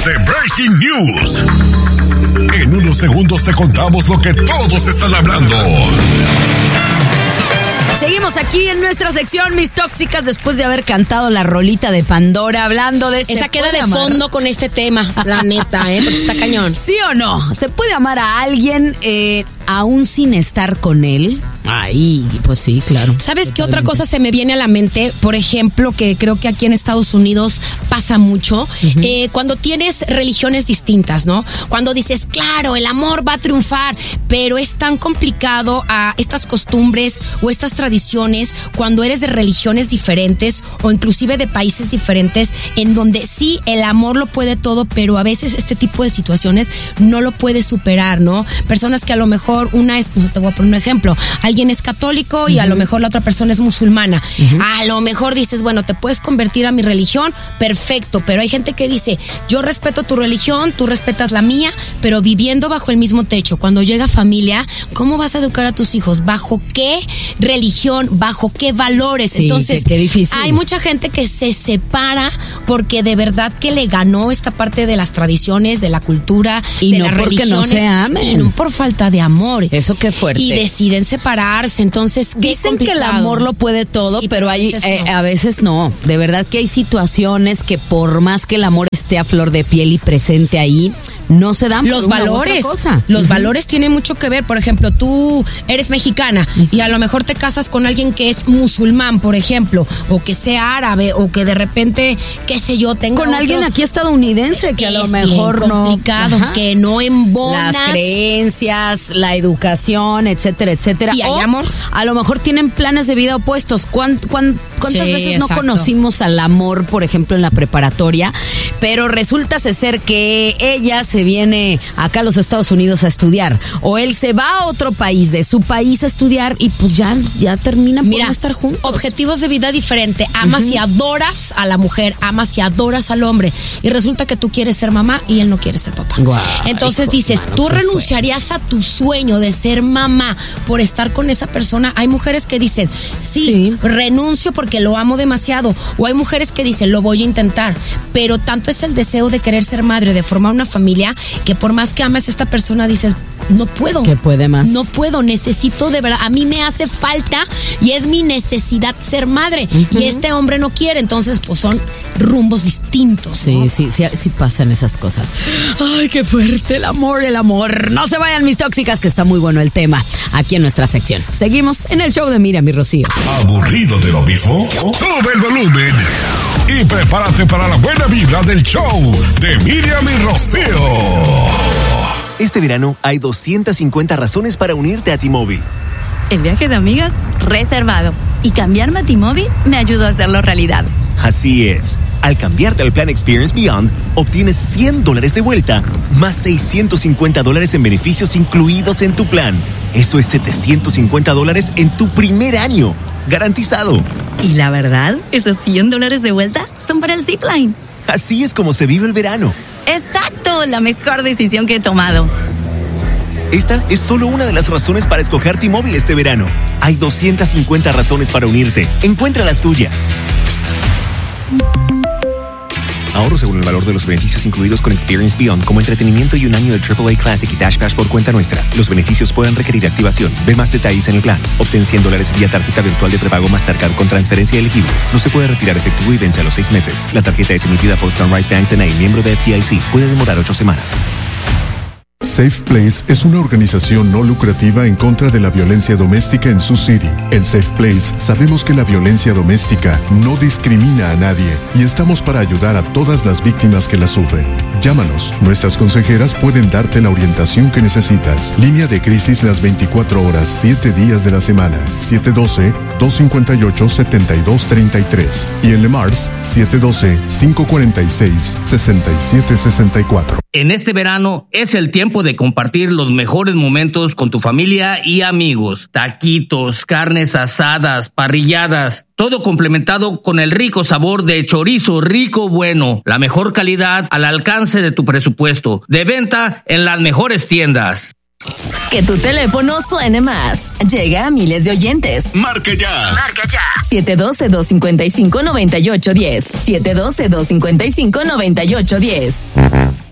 de Breaking News. En unos segundos te contamos lo que todos están hablando. Seguimos aquí en nuestra sección Mis Tóxicas después de haber cantado la rolita de Pandora hablando de... Esa queda de fondo con este tema, la neta, porque está cañón. ¿Sí o no? ¿Se puede amar a alguien aún sin estar con él? Ay, pues sí, claro. ¿Sabes qué otra cosa se me viene a la mente? Por ejemplo, que creo que aquí en Estados Unidos pasa mucho, cuando tienes religiones distintas, ¿no? Cuando dices, claro, el amor va a triunfar, pero es tan complicado a estas costumbres o estas tradiciones cuando eres de religiones diferentes o inclusive de países diferentes, en donde sí, el amor lo puede todo, pero a veces este tipo de situaciones no lo puedes superar, ¿no? Personas que a lo mejor no te voy a poner un ejemplo, alguien es católico y a lo mejor la otra persona es musulmana. A lo mejor dices, bueno, te puedes convertir a mi religión, perfecto, pero hay gente que dice, yo respeto tu religión, tú respetas la mía, pero viviendo bajo el mismo techo, cuando llega familia, ¿cómo vas a educar a tus hijos? ¿Bajo qué religión? ¿Bajo qué valores? Sí, entonces, qué difícil. Hay mucha gente que se separa porque de verdad que le ganó esta parte de las tradiciones, de la cultura, y de no las porque religiones, no se amen. y no por falta de amor. Eso qué fuerte. Y deciden separarse, entonces dicen que el amor lo puede todo, sí, pero hay no. a veces no. De verdad que hay situaciones que por más que el amor esté a flor de piel y presente ahí, no se dan los por una valores. U otra cosa. Los valores tienen mucho que ver. Por ejemplo, tú eres mexicana y a lo mejor te casas con alguien que es musulmán, por ejemplo, o que sea árabe, o que de repente, qué sé yo, tenga con alguien aquí estadounidense que a lo mejor bien complicado, que no embonas las creencias, la educación, etcétera, etcétera. Y hay amor. A lo mejor tienen planes de vida opuestos. ¿Cuántas veces no conocimos al amor, por ejemplo, en la preparatoria? Pero resulta ser que ella se viene acá a los Estados Unidos a estudiar, o él se va a otro país, de su país a estudiar, y pues ya terminan por no estar juntos. Objetivos de vida diferente. Amas y adoras a la mujer, amas y adoras al hombre, y resulta que tú quieres ser mamá y él no quiere ser papá. Entonces dices, ¿tú renunciarías a tu sueño de ser mamá por estar con esa persona? Hay mujeres que dicen, sí, renuncio porque lo amo demasiado, o hay mujeres que dicen, lo voy a intentar, pero tanto es el deseo de querer ser madre, de formar una familia, que por más que ames a esta persona dices, no puedo. ¿Qué puede más? No puedo, necesito de verdad, a mí me hace falta y es mi necesidad ser madre, y este hombre no quiere, entonces pues son rumbos distintos, ¿no? Sí pasan esas cosas. Ay, qué fuerte el amor. No se vayan, mis tóxicas, que está muy bueno el tema aquí en nuestra sección. Seguimos en el show de Miriam y Rocío. ¿Aburrido de lo mismo? Sube el volumen y prepárate para la buena vibra del show de Miriam y Rocío. Este verano hay 250 razones para unirte a T-Mobile. El viaje de amigas reservado. Y cambiarme a T-Mobile me ayudó a hacerlo realidad. Así es. Al cambiarte al plan Experience Beyond, obtienes $100 de vuelta, más $650 en beneficios incluidos en tu plan. Eso es $750 en tu primer año. Garantizado. Y la verdad, esos $100 de vuelta son para el Zipline. Así es como se vive el verano. ¡Exacto! La mejor decisión que he tomado. Esta es solo una de las razones para escoger T-Mobile este verano. Hay 250 razones para unirte. Encuentra las tuyas. Ahorro según el valor de los beneficios incluidos con Experience Beyond, como entretenimiento y un año de AAA Classic y Dash Pass por cuenta nuestra. Los beneficios pueden requerir activación. Ve más detalles en el plan. Obtén $100 vía tarjeta virtual de prepago Mastercard con transferencia elegible. No se puede retirar efectivo y vence a los 6 meses. La tarjeta es emitida por Sunrise Banks N.A., miembro de FDIC. Puede demorar 8 semanas. Safe Place es una organización no lucrativa en contra de la violencia doméstica en Sioux City. En Safe Place sabemos que la violencia doméstica no discrimina a nadie y estamos para ayudar a todas las víctimas que la sufren. Llámanos, nuestras consejeras pueden darte la orientación que necesitas. Línea de crisis las 24 horas, 7 días de la semana. 712-258-7233. Y en Le Mars, 712-546-6764. En este verano es el tiempo de compartir los mejores momentos con tu familia y amigos. Taquitos, carnes asadas, parrilladas, todo complementado con el rico sabor de chorizo rico bueno. La mejor calidad al alcance de tu presupuesto. De venta en las mejores tiendas. Que tu teléfono suene más. Llega a miles de oyentes. Marque ya. 712-255-9810. 712-255-9810.